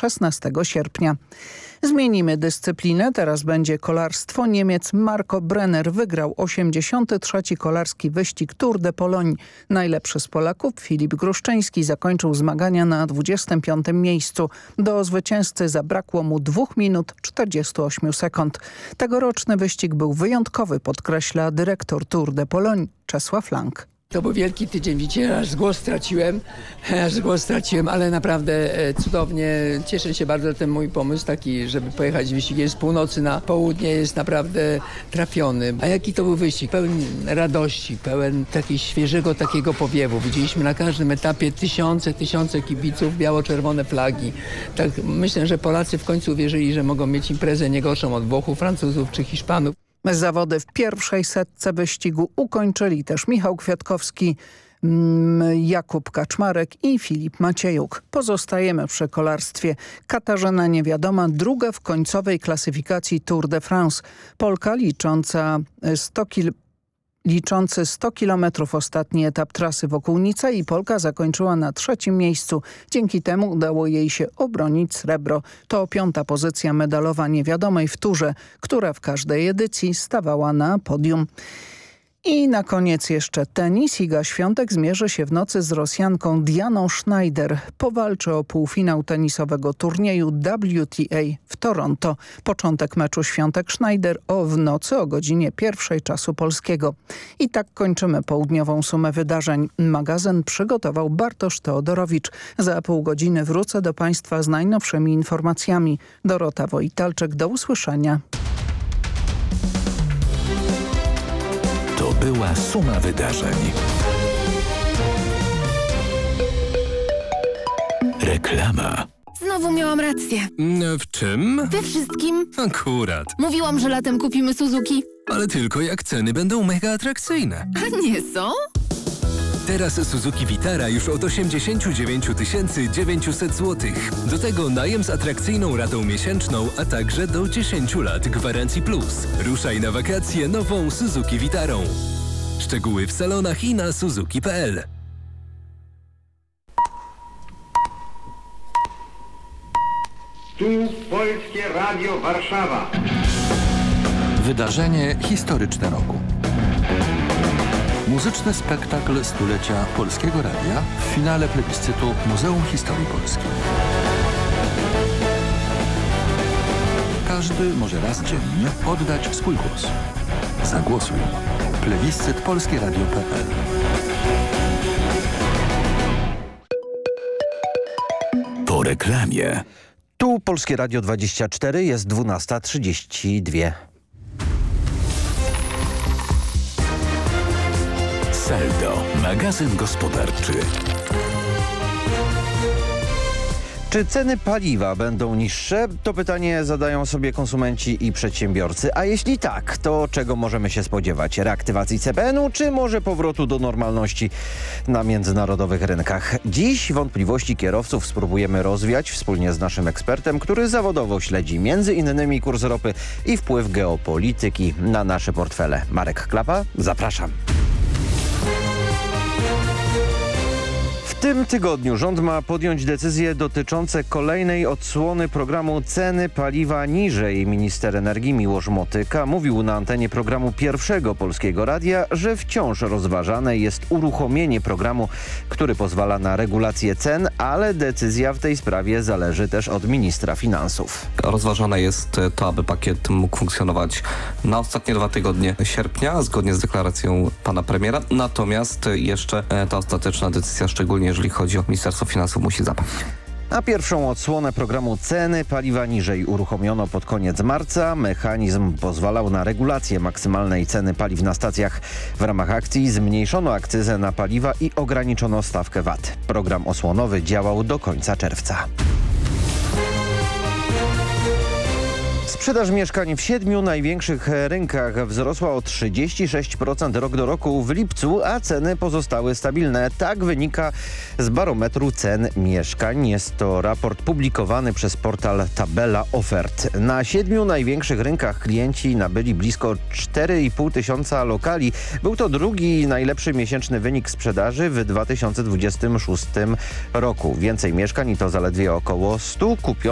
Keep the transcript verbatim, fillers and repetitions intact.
szesnastego sierpnia. Zmienimy dyscyplinę, teraz będzie kolarstwo. Niemiec Marco Brenner wygrał osiemdziesiąty trzeci kolarski wyścig Tour de Pologne. Najlepszy z Polaków Filip Gruszczyński zakończył zmagania na dwudziestym piątym miejscu. Do zwycięzcy zabrakło mu dwóch minut czterdziestu ośmiu sekund. Tegoroczny wyścig był wyjątkowy, podkreśla dyrektor Tour de Pologne Czesław Lang. To był wielki tydzień, widzicie, aż głos straciłem, aż głos straciłem, ale naprawdę e, cudownie. Cieszę się bardzo, ten mój pomysł taki, żeby pojechać wyścigiem z północy na południe jest naprawdę trafiony. A jaki to był wyścig? Pełen radości, pełen takiego świeżego takiego powiewu. Widzieliśmy na każdym etapie tysiące, tysiące kibiców, biało-czerwone flagi. Tak myślę, że Polacy w końcu uwierzyli, że mogą mieć imprezę nie gorszą od Włochów, Francuzów czy Hiszpanów. Zawody w pierwszej setce wyścigu ukończyli też Michał Kwiatkowski, Jakub Kaczmarek i Filip Maciejuk. Pozostajemy przy kolarstwie. Katarzyna Niewiadoma, druga w końcowej klasyfikacji Tour de France. Polka licząca sto kilometrów. Liczący sto kilometrów ostatni etap trasy wokół Nicy i Polka zakończyła na trzecim miejscu. Dzięki temu udało jej się obronić srebro. To piąta pozycja medalowa Niewiadomej w turze, która w każdej edycji stawała na podium. I na koniec jeszcze tenis. Iga Świątek zmierzy się w nocy z Rosjanką Dianą Schneider. Powalczy o półfinał tenisowego turnieju W T A w Toronto. Początek meczu Świątek-Schneider o w nocy o godzinie pierwszej czasu polskiego. I tak kończymy południową sumę wydarzeń. Magazyn przygotował Bartosz Teodorowicz. Za pół godziny wrócę do Państwa z najnowszymi informacjami. Dorota Wojtalczyk, do usłyszenia. To była suma wydarzeń. Reklama. Znowu miałam rację. W czym? We wszystkim. Akurat. Mówiłam, że latem kupimy Suzuki. Ale tylko jak ceny będą mega atrakcyjne. A nie są? Teraz Suzuki Vitara już od osiemdziesiąt dziewięć tysięcy dziewięćset złotych. Do tego najem z atrakcyjną ratą miesięczną, a także do dziesięciu lat gwarancji plus. Ruszaj na wakacje nową Suzuki Vitarą. Szczegóły w salonach i na suzuki kropka p l. Tu Polskie Radio Warszawa. Wydarzenie historyczne roku. Muzyczny spektakl stulecia Polskiego Radia w finale plebiscytu Muzeum Historii Polski. Każdy może raz dziennie oddać swój głos. Zagłosuj. Plebiscyt polskie radio kropka p l. Po reklamie. Tu Polskie Radio dwadzieścia cztery, jest dwunasta trzydzieści dwa. Saldo, magazyn gospodarczy. Czy ceny paliwa będą niższe? To pytanie zadają sobie konsumenci i przedsiębiorcy. A jeśli tak, to czego możemy się spodziewać? Reaktywacji C B N-u, czy może powrotu do normalności na międzynarodowych rynkach? Dziś wątpliwości kierowców spróbujemy rozwiać wspólnie z naszym ekspertem, który zawodowo śledzi między innymi kurs ropy i wpływ geopolityki na nasze portfele. Marek Klapa, zapraszam. W tym tygodniu rząd ma podjąć decyzje dotyczące kolejnej odsłony programu Ceny paliwa niżej. Minister energii Miłosz Motyka mówił na antenie programu Pierwszego Polskiego Radia, że wciąż rozważane jest uruchomienie programu, który pozwala na regulację cen, ale decyzja w tej sprawie zależy też od ministra finansów. Rozważane jest to, aby pakiet mógł funkcjonować na ostatnie dwa tygodnie sierpnia, zgodnie z deklaracją pana premiera. Natomiast jeszcze ta ostateczna decyzja, szczególnie jeżeli chodzi o Ministerstwo Finansów, musi zapaść. A pierwszą odsłonę programu Ceny paliwa niżej uruchomiono pod koniec marca. Mechanizm pozwalał na regulację maksymalnej ceny paliw na stacjach. W ramach akcji zmniejszono akcyzę na paliwa i ograniczono stawkę V A T. Program osłonowy działał do końca czerwca. Sprzedaż mieszkań w siedmiu największych rynkach wzrosła o trzydzieści sześć procent rok do roku w lipcu, a ceny pozostały stabilne. Tak wynika z barometru cen mieszkań. Jest to raport publikowany przez portal Tabela Ofert. Na siedmiu największych rynkach klienci nabyli blisko cztery i pół tysiąca lokali. Był to drugi najlepszy miesięczny wynik sprzedaży w dwa tysiące dwudziestym szóstym roku. Więcej mieszkań i to zaledwie około stu kupionych